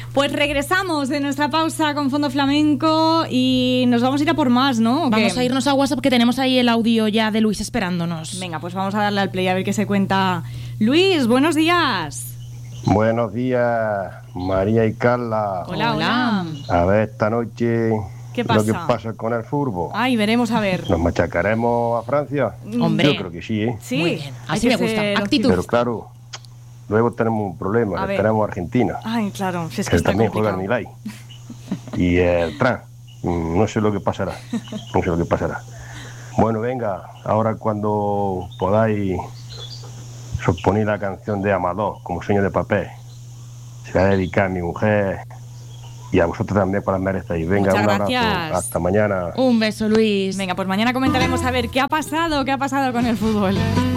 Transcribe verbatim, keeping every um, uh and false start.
Pues regresamos de nuestra pausa con Fondo Flamenco y nos vamos a ir a por más, ¿no? Vamos a irnos a WhatsApp porque tenemos ahí el audio ya de Luis esperándonos. Venga, pues vamos a darle al play a ver qué se cuenta. Luis, buenos días. Buenos días, María y Carla. Hola, hola. A ver, esta noche... ¿Qué pasa? Lo que pasa con el fútbol. Ay, veremos a ver. ¿Nos machacaremos a Francia? Hombre. Yo creo que sí, ¿eh? Sí, Muy bien, hay así que me gusta. ser Actitud. Pero claro, luego tenemos un problema, A ver. tenemos a Argentina, Ay, claro, si es que que está también juega el complicado. Milay. Y el Tran, mm, no sé lo que pasará, no sé lo que pasará. Bueno, venga, ahora cuando podáis, os ponéis la canción de Amador, como Sueño de Papel. Se la dedica a mi mujer y a vosotros también para las merecéis. Venga, Muchas un abrazo, gracias. hasta mañana. Un beso, Luis. Venga, pues mañana comentaremos a ver qué ha pasado, qué ha pasado con el fútbol.